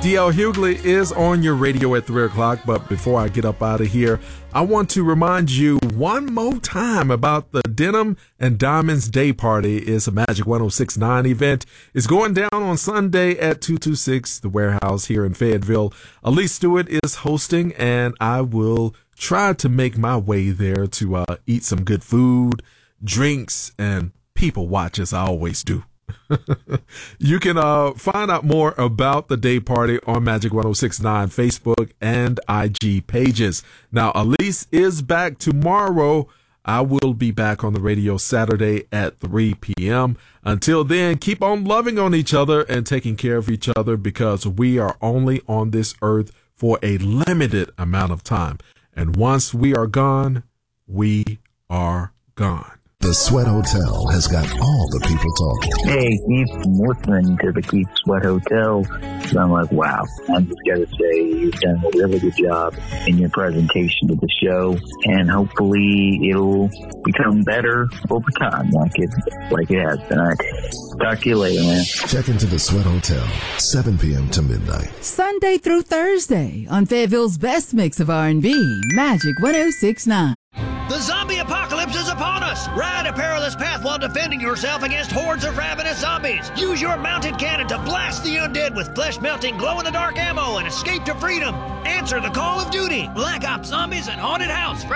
DL Hughley is on your radio at 3 o'clock, but before I get up out of here, I want to remind you one more time about the Denim and Diamonds Day Party. It's a Magic 106.9 event. It's going down on Sunday at 226 The Warehouse here in Fayetteville. Elise Stewart is hosting, and I will try to make my way there to eat some good food, drinks, and people watch as I always do. You can find out more about the day party on Magic 106.9 Facebook and IG pages. Now, Elise is back tomorrow. I will be back on the radio Saturday at 3 p.m. Until then, keep on loving on each other and taking care of each other, because we are only on this earth for a limited amount of time. And once we are gone, we are gone. The Sweat Hotel has got all the people talking. Hey, Keith, I'm listening to the Keith Sweat Hotel. So I'm like, wow. I'm just got to say, you've done a really good job in your presentation to the show, and hopefully it'll become better over time, like it has been. All right. Talk to you later, man. Check into the Sweat Hotel, 7 p.m. to midnight. Sunday through Thursday on Fayetteville's best mix of R&B, Magic 106.9. The zombie apocalypse is upon us! Ride a perilous path while defending yourself against hordes of ravenous zombies! Use your mounted cannon to blast the undead with flesh-melting, glow-in-the-dark ammo and escape to freedom! Answer the call of duty! Black Ops Zombies and Haunted House!